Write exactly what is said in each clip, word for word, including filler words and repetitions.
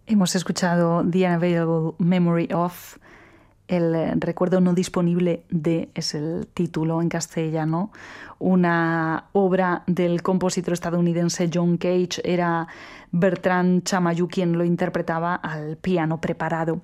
Hemos escuchado The Unavailable Memory of, el recuerdo no disponible de, es el título en castellano, una obra del compositor estadounidense John Cage. Era Bertrand Chamayou quien lo interpretaba al piano preparado.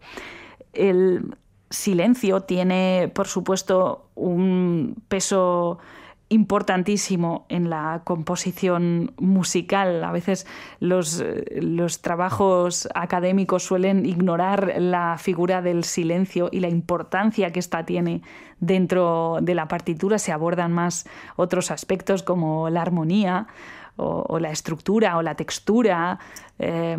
El silencio tiene, por supuesto, un peso importantísimo en la composición musical. A veces los, los trabajos académicos suelen ignorar la figura del silencio y la importancia que ésta tiene dentro de la partitura. Se abordan más otros aspectos como la armonía o, o la estructura o la textura, eh,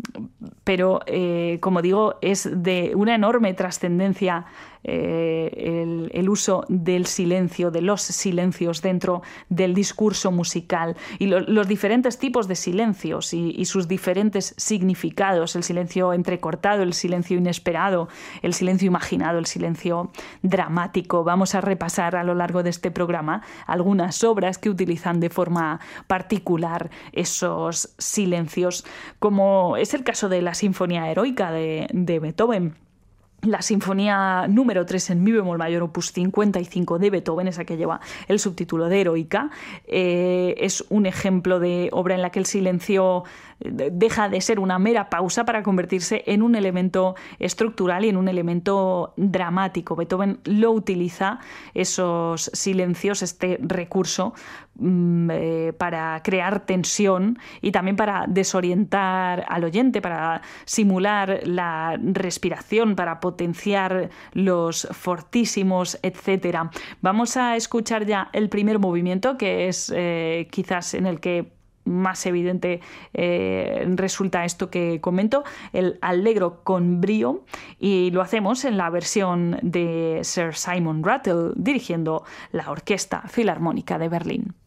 pero eh, como digo, es de una enorme trascendencia eh, el, el uso del silencio, de los silencios dentro del discurso musical y lo, los diferentes tipos de silencios y, y sus diferentes significados: el silencio entrecortado, el silencio inesperado, el silencio imaginado, el silencio dramático. Vamos a repasar a lo largo de este programa algunas obras que utilizan de forma particular esos silencios, como es el caso de la Sinfonía Heroica de, de Beethoven. La Sinfonía número tres en mi bemol mayor, opus cincuenta y cinco de Beethoven, esa que lleva el subtítulo de Heroica, eh, es un ejemplo de obra en la que el silencio deja de ser una mera pausa para convertirse en un elemento estructural y en un elemento dramático. Beethoven lo utiliza, esos silencios, este recurso, mmm, eh, para crear tensión y también para desorientar al oyente, para simular la respiración, para potenciar los fortísimos, etcétera. Vamos a escuchar ya el primer movimiento, que es eh, quizás en el que más evidente eh, resulta esto que comento, el Allegro con brío, y lo hacemos en la versión de Sir Simon Rattle dirigiendo la Orquesta Filarmónica de Berlín.